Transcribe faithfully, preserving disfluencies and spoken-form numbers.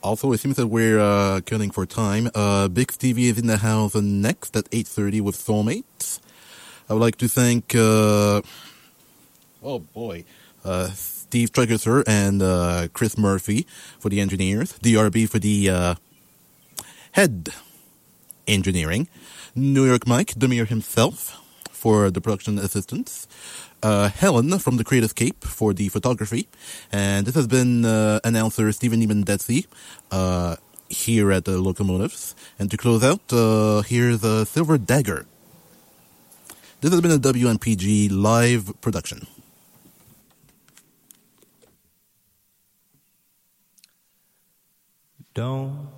Also, it seems that we're uh, cutting for time. Uh, Big Stevie is in the house next at eight thirty with Soulmates. I would like to thank, uh, oh boy, uh, Steve Tregesser and uh, Chris Murphy for the engineers, D R B for the uh, head engineering, New York Mike, Demir himself for the production assistance, uh, Helen from the Creative Cape for the photography, and this has been uh, announcer Stephen Neiman-Detsy uh, here at the Locomotives. And to close out, uh, here's uh, Silver Dagger. This has been a W M P G live production. Don't